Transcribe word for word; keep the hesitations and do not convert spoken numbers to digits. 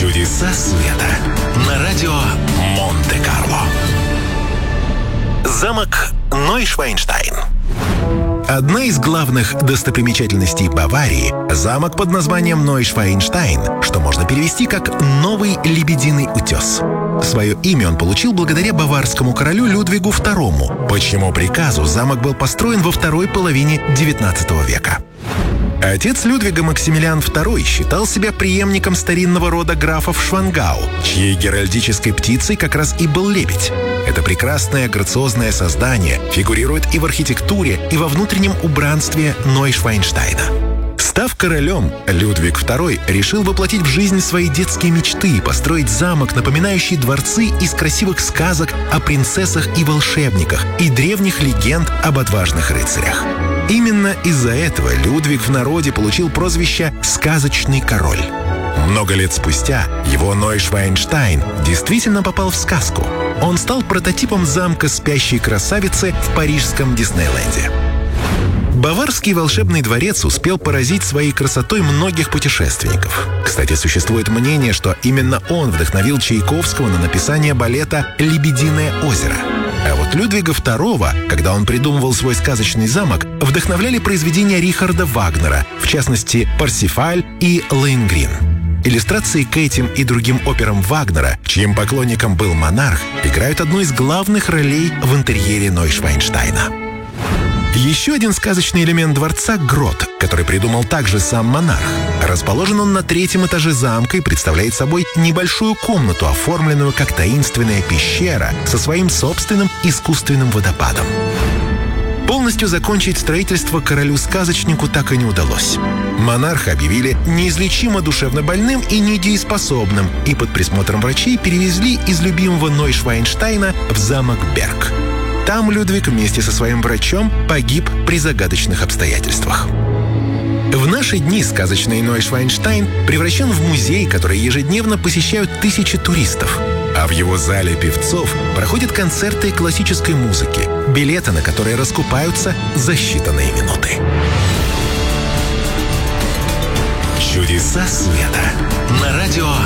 Чудеса света на радио Монте-Карло. Замок Нойшвайнштайн. Одна из главных достопримечательностей Баварии – замок под названием Нойшвайнштайн, что можно перевести как «Новый лебединый утес». Свое имя он получил благодаря баварскому королю Людвигу второму, по чьему приказу замок был построен во второй половине девятнадцатого века. Отец Людвига, Максимилиан второй, считал себя преемником старинного рода графов Швангау, чьей геральдической птицей как раз и был лебедь. Это прекрасное грациозное создание фигурирует и в архитектуре, и во внутреннем убранстве Нойшвайнштайна. Став королем, Людвиг второй решил воплотить в жизнь свои детские мечты и построить замок, напоминающий дворцы из красивых сказок о принцессах и волшебниках и древних легенд об отважных рыцарях. Именно из-за этого Людвиг в народе получил прозвище «Сказочный король». Много лет спустя его Нойшвайнштайн действительно попал в сказку. Он стал прототипом замка спящей красавицы в парижском Диснейленде. Баварский волшебный дворец успел поразить своей красотой многих путешественников. Кстати, существует мнение, что именно он вдохновил Чайковского на написание балета «Лебединое озеро». А вот Людвига второго, когда он придумывал свой сказочный замок, вдохновляли произведения Рихарда Вагнера, в частности «Парсифаль» и «Лоэнгрин». Иллюстрации к этим и другим операм Вагнера, чьим поклонником был монарх, играют одну из главных ролей в интерьере Нойшвайнштайна. Еще один сказочный элемент дворца — грот, который придумал также сам монарх. Расположен он на третьем этаже замка и представляет собой небольшую комнату, оформленную как таинственная пещера со своим собственным искусственным водопадом. Полностью закончить строительство королю-сказочнику так и не удалось. Монарха объявили неизлечимо душевно больным и недееспособным, и под присмотром врачей перевезли из любимого Нойшвайнштайна в замок Берг. Там Людвиг вместе со своим врачом погиб при загадочных обстоятельствах. В наши дни сказочный Нойшвайнштайн превращен в музей, который ежедневно посещают тысячи туристов. А в его зале певцов проходят концерты классической музыки, билеты на которые раскупаются за считанные минуты. Чудеса света на радио